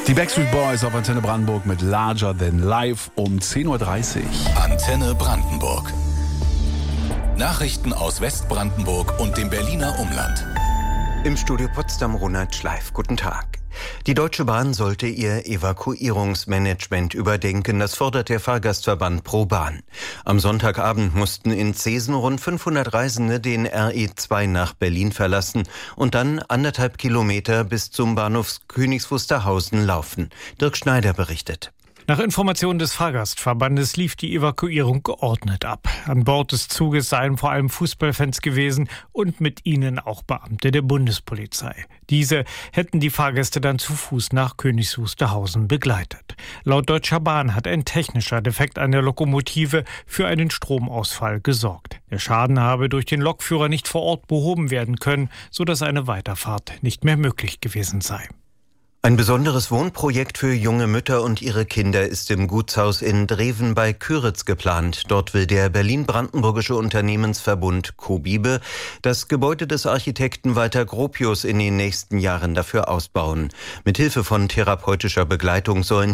Die Backstreet Boys auf Antenne Brandenburg mit Larger Than Life um 10.30 Uhr. Antenne Brandenburg. Nachrichten aus Westbrandenburg und dem Berliner Umland. Im Studio Potsdam Ronald Schleif. Guten Tag. Die Deutsche Bahn sollte ihr Evakuierungsmanagement überdenken. Das fordert der Fahrgastverband ProBahn. Am Sonntagabend mussten in Zeesen rund 500 Reisende den RE2 nach Berlin verlassen und dann 1,5 Kilometer bis zum Bahnhof Königs Wusterhausen laufen. Dirk Schneider berichtet. Nach Informationen des Fahrgastverbandes lief die Evakuierung geordnet ab. An Bord des Zuges seien vor allem Fußballfans gewesen und mit ihnen auch Beamte der Bundespolizei. Diese hätten die Fahrgäste dann zu Fuß nach Königs Wusterhausen begleitet. Laut Deutscher Bahn hat ein technischer Defekt an der Lokomotive für einen Stromausfall gesorgt. Der Schaden habe durch den Lokführer nicht vor Ort behoben werden können, sodass eine Weiterfahrt nicht mehr möglich gewesen sei. Ein besonderes Wohnprojekt für junge Mütter und ihre Kinder ist im Gutshaus in Dreven bei Kyritz geplant. Dort will der Berlin-Brandenburgische Unternehmensverbund Cobibe das Gebäude des Architekten Walter Gropius in den nächsten Jahren dafür ausbauen. Mit Hilfe von therapeutischer Begleitung sollen